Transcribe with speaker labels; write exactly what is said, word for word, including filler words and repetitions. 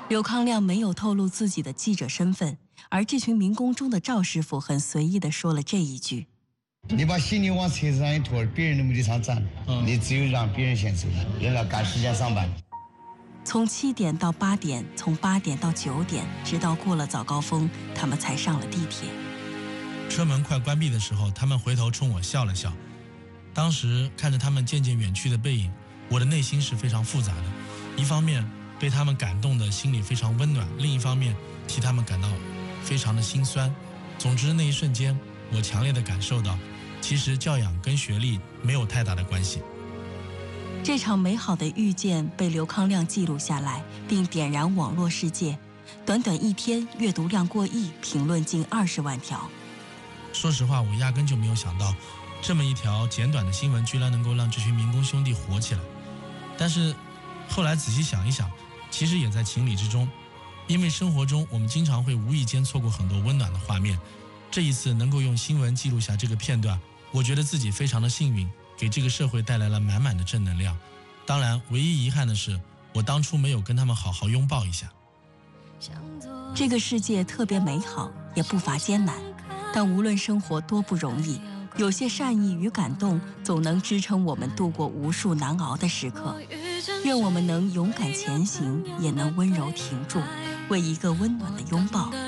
Speaker 1: 刘康亮没有透露自己的记者身份，而这群民工中的赵师傅很随意地说了这一句：“
Speaker 2: 你把行李往车子上一拖，别人都没地方站，嗯、你只有让别人先走，人家赶时间上班。”
Speaker 1: 从七点到八点，从八点到九点，直到过了早高峰，他们才上了地铁。
Speaker 3: 车门快关闭的时候，他们回头冲我笑了笑。当时看着他们渐渐远去的背影，我的内心是非常复杂的。一方面被他们感动的心里非常温暖，另一方面替他们感到非常的心酸。总之那一瞬间，我强烈的感受到，其实教养跟学历没有太大的关系。
Speaker 1: 这场美好的遇见被刘康亮记录下来，并点燃网络世界。短短一天，阅读量过亿，评论近二十万条。
Speaker 3: 说实话，我压根就没有想到，这么一条简短的新闻居然能够让这群民工兄弟火起来。但是后来仔细想一想，其实也在情理之中，因为生活中我们经常会无意间错过很多温暖的画面。这一次能够用新闻记录下这个片段，我觉得自己非常的幸运，给这个社会带来了满满的正能量。当然，唯一遗憾的是，我当初没有跟他们好好拥抱一下。
Speaker 1: 这个世界特别美好，也不乏艰难，但无论生活多不容易，有些善意与感动总能支撑我们度过无数难熬的时刻。愿我们能勇敢前行，也能温柔停住，为一个温暖的拥抱